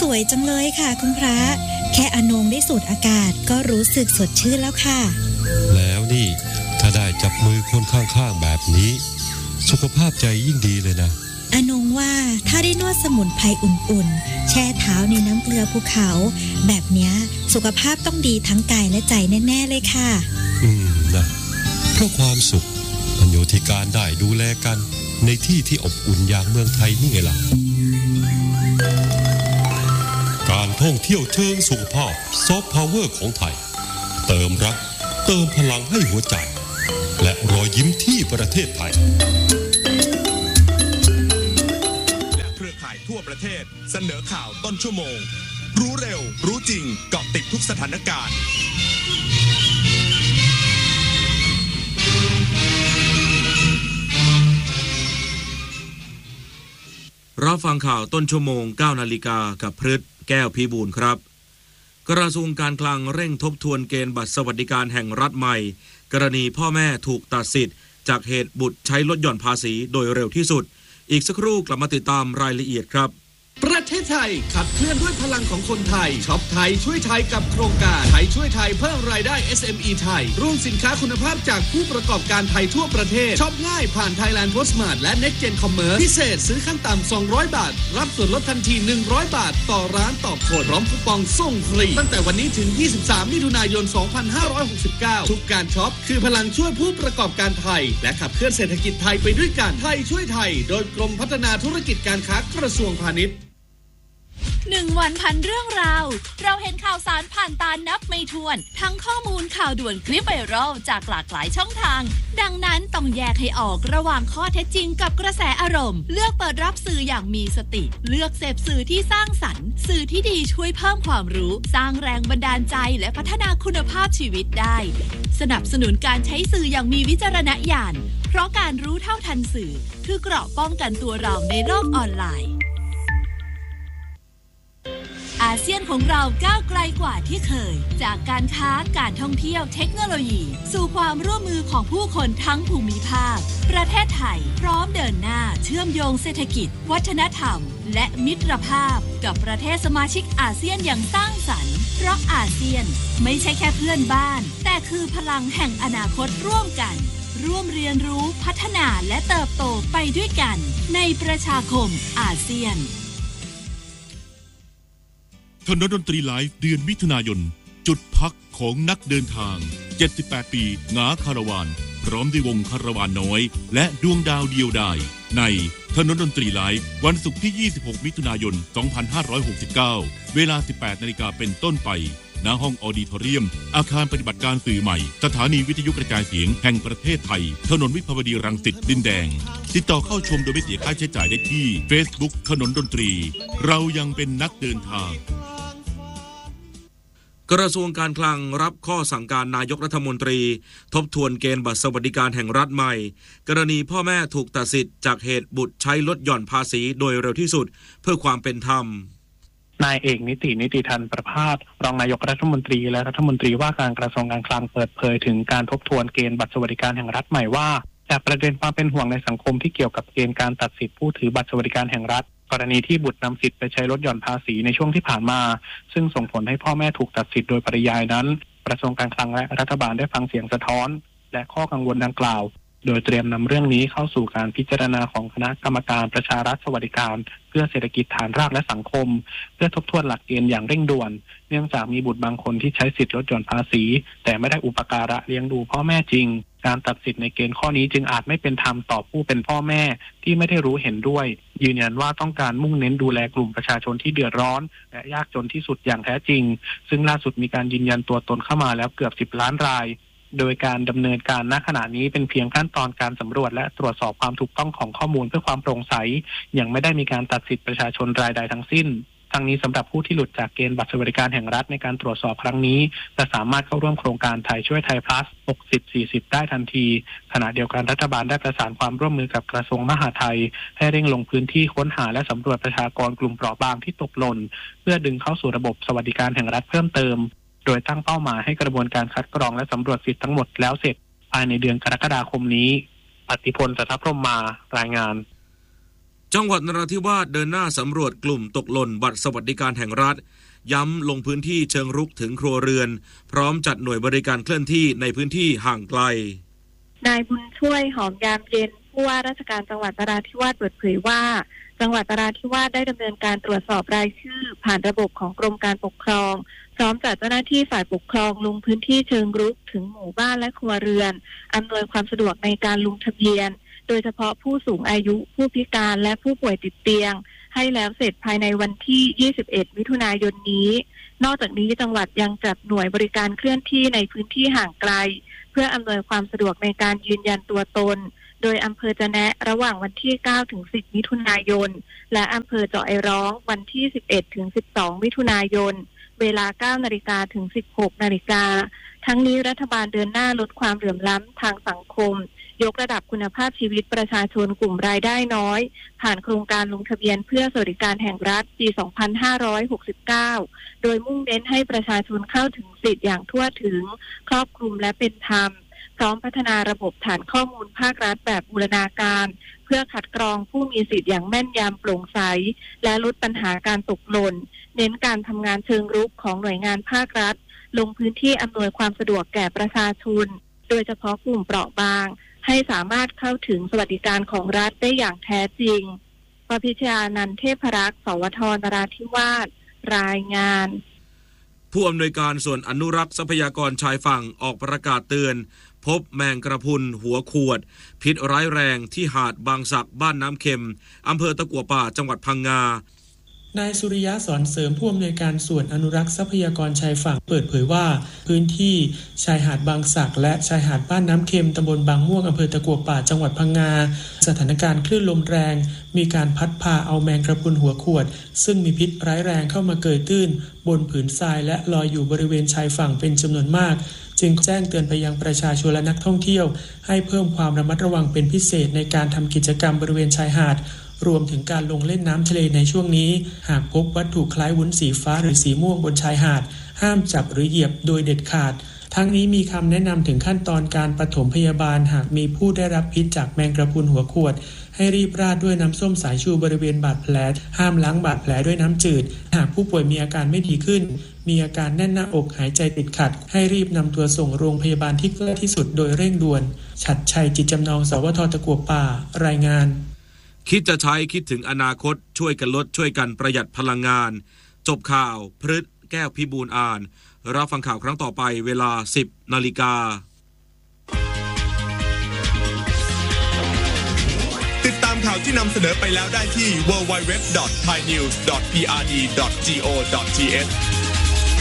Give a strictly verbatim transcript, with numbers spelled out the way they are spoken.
วยจังเลยค่ะคุณพระแค่อนงได้สูดอากาศก็รู้สึกสดชื่นแล้วค่ะแล้วนี่ถ้าได้จับมือคนข้างๆแบบนี้สุขภาพใจยิ่งดีเลยนะอนงว่าถ้าได้นวดสมุนไพรอุ่นๆแช่เท้าในน้ำเกลือภูเขาแบบเนี้ยสุขภาพต้องดีทั้งกายและใจแน่ๆเลยค่ะอืมนะเพราะความสุขมันอยู่ที่การได้ดูแลกันในที่ที่อบอุ่นอย่างเมืองไทยนี่ไงล่ะการท่องเที่ยวเชิงสุขภาพซอฟต์พาวเวอร์ของไทยเติมรักเติมพลังให้หัวใจและรอยยิ้มที่ประเทศไทยและเครือข่ายทั่วประเทศเสนอข่าวต้นชั่วโมงรู้เร็วรู้จริงเกาะติดทุกสถานการณ์รับฟังข่าวต้นชั่วโมง เก้านาฬิกากับพฤทธิ์แก้วพิบูลครับกระทรวงการคลังเร่งทบทวนเกณฑ์บัตรสวัสดิการแห่งรัฐใหม่กรณีพ่อแม่ถูกตัดสิทธิ์จากเหตุบุตรใช้ลดหย่อนภาษีโดยเร็วที่สุดอีกสักครู่กลับมาติดตามรายละเอียดครับประเทศไทยขับเคลื่อนด้วยพลังของคนไทยช็อปไทยช่วยไทยกับโครงการไทยช่วยไทยเพิ่มรายได้ เอส เอ็ม อี ไทยร่วมสินค้าคุณภาพจากผู้ประกอบการไทยทั่วประเทศช็อปง่ายผ่าน Thailand Postmart และ Next Gen Commerce พิเศษซื้อขั้นต่ำสองร้อยบาทรับส่วนลดทันทีหนึ่งร้อยบาทต่อร้านต่อคนพร้อมคูปองส่งฟรีตั้งแต่วันนี้ถึงยี่สิบสามมิถุนายนสองพันห้าร้อยหกสิบเก้าทุกการช็อปคือพลังช่วยผู้ประกอบการไทยและขับเคลื่อนเศรษฐกิจไทยไปด้วยกันไทยช่วยไทยโดยกรมพัฒนาธุรกิจการค้ากระทรวงพาณิชย์หนึ่งวันพันเรื่องราวเราเห็นข่าวสารผ่านตานับไม่ถ้วนทั้งข้อมูลข่าวด่วนคลิปไวรัลจากหลากหลายช่องทางดังนั้นต้องแยกให้ออกระหว่างข้อเท็จจริงกับกระแสอารมณ์เลือกเปิดรับสื่ออย่างมีสติเลือกเสพสื่อที่สร้างสรรค์สื่อที่ดีช่วยเพิ่มความรู้สร้างแรงบันดาลใจและพัฒนาคุณภาพชีวิตได้สนับสนุนการใช้สื่ออย่างมีวิจารณญาณเพราะการรู้เท่าทันสื่อคือเกราะป้องกันตัวเราในโลกออนไลน์อาเซียนของเราก้าวไกลกว่าที่เคยจากการค้าการท่องเที่ยวเทคโนโลยีสู่ความร่วมมือของผู้คนทั้งภูมิภาคประเทศไทยพร้อมเดินหน้าเชื่อมโยงเศรษฐกิจวัฒนธรรมและมิตรภาพกับประเทศสมาชิกอาเซียนอย่างสร้างสรรค์เพราะอาเซียนไม่ใช่แค่เพื่อนบ้านแต่คือพลังแห่งอนาคตร่วมกันร่วมเรียนรู้พัฒนาและเติบโตไปด้วยกันในประชาคมอาเซียนถนนดนตรีไลฟ์เดือนมิถุนายนจุดพักของนักเดินทางเจ็ดสิบแปดปีงาคาราวานพร้อมด้วยวงคาราวานน้อยและดวงดาวเดียวดายในถนนดนตรีไลฟ์วันศุกร์ที่ยี่สิบหกมิถุนายนสองพันห้าร้อยหกสิบเก้าเวลา สิบแปดนาฬิกาเป็นต้นไปณห้องออดิทอเรียมอาคารปฏิบัติการสื่อใหม่สถานีวิทยุกระจายเสียงแห่งประเทศไทยถนนวิภาวดีรังสิตดินแดงติดต่อเข้าชมโดยไม่เสียค่าใช้จ่ายได้ที่ Facebook ถนนดนตรีเรายังเป็นนักเดินทางกระทรวงการคลังรับข้อสั่งการนายกรัฐมนตรีทบทวนเกณฑ์บัตรสวัสดิการแห่งรัฐใหม่กรณีพ่อแม่ถูกตัดสิทธิ์จากเหตุบุตรใช้ลดหย่อนภาษีโดยเร็วที่สุดเพื่อความเป็นธรรมนายเอกนิตินิติทันประภาสรองนายกรัฐมนตรีและรัฐมนตรีว่าการกระทรวงการคลังเปิดเผยถึงการทบทวนเกณฑ์บัตรสวัสดิการแห่งรัฐใหม่ว่าจากประเด็นความเป็นห่วงในสังคมที่เกี่ยวกับเกณฑ์การตัดสิทธิผู้ถือบัตรสวัสดิการแห่งรัฐกรณีที่บุตรนำสิทธิ์ไปใช้ลดหย่อนภาษีในช่วงที่ผ่านมาซึ่งส่งผลให้พ่อแม่ถูกตัดสิทธิ์โดยปริยายนั้นกระทรวงการคลังและรัฐบาลได้ฟังเสียงสะท้อนและข้อกังวลดังกล่าวโดยเตรียมนำเรื่องนี้เข้าสู่การพิจารณาของคณะกรรมการประชารัฐสวัสดิการเพื่อเศรษฐกิจฐานรากและสังคมเพื่อทบทวนหลักเกณฑ์อย่างเร่งด่วนเนื่องจากมีบุตรบางคนที่ใช้สิทธิลดหย่อนภาษีแต่ไม่ได้อุปการะเลี้ยงดูพ่อแม่จริงการตัดสิทธิ์ในเกณฑ์ข้อนี้จึงอาจไม่เป็นธรรมต่อผู้เป็นพ่อแม่ที่ไม่ได้รู้เห็นด้วยยืนยันว่าต้องการมุ่งเน้นดูแลกลุ่มประชาชนที่เดือดร้อนและยากจนที่สุดอย่างแท้จริงซึ่งล่าสุดมีการยืนยันตัวตนเข้ามาแล้วเกือบสิบล้านรายโดยการดำเนินการณขณะนี้เป็นเพียงขั้นตอนการสำรวจและตรวจสอบความถูกต้องของข้อมูลเพื่อความโปร่งใสยังไม่ได้มีการตัดสิทธิประชาชนรายใดทั้งสิ้นทั้งนี้สำหรับผู้ที่หลุดจากเกณฑ์บัตรสวัสดิการแห่งรัฐในการตรวจสอบครั้งนี้จะสามารถเข้าร่วมโครงการไทยช่วยไทย plus หกสิบ สี่สิบได้ทันทีขณะเดียวกันรัฐบาลได้ประสานความร่วมมือกับกระทรวงมหาดไทยให้เร่งลงพื้นที่ค้นหาและสำรวจประชากรกลุ่มเปราะบางที่ตกหล่นเพื่อดึงเข้าสู่ระบบสวัสดิการแห่งรัฐเพิ่มเติมโดยตั้งเป้าหมายให้กระบวนการคัดกรองและสำรวจสิทธิ์ทั้งหมดแล้วเสร็จภายในเดือนกรกฎาคมนี้ปฏิพล สัทธพรหมมารายงานจังหวัดนราธิวาสเดินหน้าสำรวจกลุ่มตกหล่นบัตรสวัสดิการแห่งรัฐย้ำลงพื้นที่เชิงรุกถึงครัวเรือนพร้อมจัดหน่วยบริการเคลื่อนที่ในพื้นที่ห่างไกลนายบุญช่วยหอมยามเย็นผู้ว่าราชการจังหวัดนราธิวาสเปิดเผยว่าจังหวัดนราธิวาสได้ดำเนินการตรวจสอบรายชื่อผ่านระบบของกรมการปกครองพร้อมจัดเจ้าหน้าที่ฝ่ายปกครองลงพื้นที่เชิงรุกถึงหมู่บ้านและครัวเรือนอำนวยความสะดวกในการลงทะเบียนโดยเฉพาะผู้สูงอายุผู้พิการและผู้ป่วยติดเตียงให้แล้วเสร็จภายในวันที่ยี่สิบเอ็ดมิถุนายนนี้นอกจากนี้จังหวัดยังจัดหน่วยบริการเคลื่อนที่ในพื้นที่ห่างไกลเพื่ออำนวยความสะดวกในการยืนยันตัวตนโดยอำเภอจะแนะระหว่างวันที่เก้าถึงสิบมิถุนายนและอำเภอเจาะไอร้องวันที่สิบเอ็ดถึงสิบสองมิถุนายนเวลา เก้านาฬิกา ถึง สิบหกนาฬิกาทั้งนี้รัฐบาลเดินหน้าลดความเหลื่อมล้ำทางสังคมยกระดับคุณภาพชีวิตประชาชนกลุ่มรายได้น้อยผ่านโครงการลงทะเบียนเพื่อสวัสดิการแห่งรัฐปี สองพันห้าร้อยหกสิบเก้า โดยมุ่งเน้นให้ประชาชนเข้าถึงสิทธิอย่างทั่วถึงครอบคลุมและเป็นธรรมพร้อมพัฒนาระบบฐานข้อมูลภาครัฐแบบบูรณาการเพื่อคัดกรองผู้มีสิทธิ์อย่างแม่นยำโปร่งใสและลดปัญหาการตกหล่นเน้นการทำงานเชิงรุกของหน่วยงานภาครัฐลงพื้นที่อำนวยความสะดวกแก่ประชาชนโดยเฉพาะกลุ่มเปราะบางให้สามารถเข้าถึงสวัสดิการของรัฐได้อย่างแท้จริงปพิชญานันท์เทพรักษ์ สวท นราธิวาสรายงานผู้อำนวยการส่วนอนุรักษ์ทรัพยากรชายฝั่งออกประกาศเตือนพบแมงกระพุนหัวขวดพิษร้ายแรงที่หาดบางสักบ้านน้ำเค็มอำเภอตะกั่วป่าจังหวัดพังงานายสุริยะสอนเสริมผู้อำนวยการส่วนอนุรักษ์ทรัพยากรชายฝั่งเปิดเผยว่าพื้นที่ชายหาดบางสักและชายหาดบ้านน้ำเค็มตำบลบางม่วงอำเภอตะกั่วป่าจังหวัดพังงาสถานการณ์คลื่นลมแรงมีการพัดพาเอาแมงกระพุนหัวขวดซึ่งมีพิษร้ายแรงเข้ามาเกยตื้นบนผืนทรายและลอยอยู่บริเวณชายฝั่งเป็นจำนวนมากจึงแจ้งเตือนไปยังประชาชนและนักท่องเที่ยวให้เพิ่มความระมัดระวังเป็นพิเศษในการทำกิจกรรมบริเวณชายหาดรวมถึงการลงเล่นน้ำทะเลในช่วงนี้หากพบวัตถุคล้ายวุ้นสีฟ้าหรือสีม่วงบนชายหาดห้ามจับหรือเหยียบโดยเด็ดขาดทั้งนี้มีคำแนะนำถึงขั้นตอนการปฐมพยาบาลหากมีผู้ได้รับพิษจากแมงกระพุนหัวขวดให้รีบราดด้วยน้ำส้มสายชูบริเวณบาดแผลห้ามล้างบาดแผลด้วยน้ำจืดหากผู้ป่วยมีอาการไม่ดีขึ้นมีอาการแน่นหน้าอกหายใจติดขัดให้รีบนำตัวส่งโรงพยาบาลที่ใกล้ที่สุดโดยเร่งด่วนฉัตรชัยจิตจำนองสวทตะกั่วป่ารายงานคิดจะใช้คิดถึงอนาคตช่วยกันลดช่วยกันประหยัดพลังงานจบข่าวพฤษแก้วพิบูลอ่านรับฟังข่าวครั้งต่อไปเวลา สิบนาฬิกาติดตามข่าวที่นำเสนอไปแล้วได้ที่ ดับเบิลยู ดับเบิลยู ดับเบิลยู ดอท ไทยนิวส์ ดอท พี อาร์ ดี ดอท จี โอ ดอท ที เอช